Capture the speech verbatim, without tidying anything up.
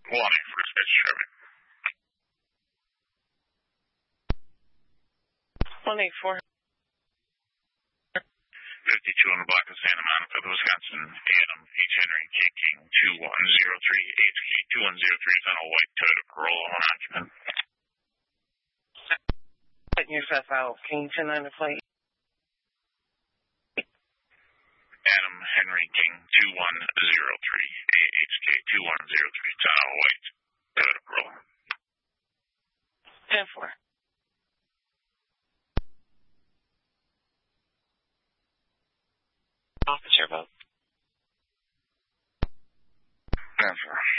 Warning for dispatch traffic. one eight four. fifty-two on the block of Santa Monica, Wisconsin. Adam H. Henry K. King two one zero three. H K two one zero three is on a white Toyota Corolla, one occupant. Put yourself out. Can you turn on the plate? Adam Henry King two one zero three. H K two one zero three is on a white Toyota Corolla. ten four. Officer vote. ten four.